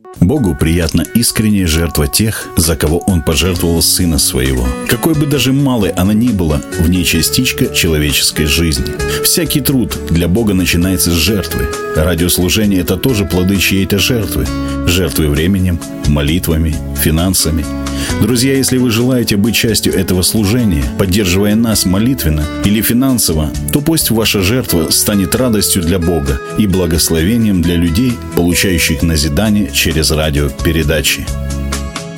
Богу приятна искренняя жертва тех, за кого Он пожертвовал Сына Своего. Какой бы даже малой она ни была, в ней частичка человеческой жизни. Всякий труд для Бога начинается с жертвы. Радиослужение – это тоже плоды чьей-то жертвы. Жертвы временем, молитвами, финансами. Друзья, если вы желаете быть частью этого служения, поддерживая нас молитвенно или финансово, то пусть ваша жертва станет радостью для Бога и благословением для людей, получающих назидание через радиопередачи.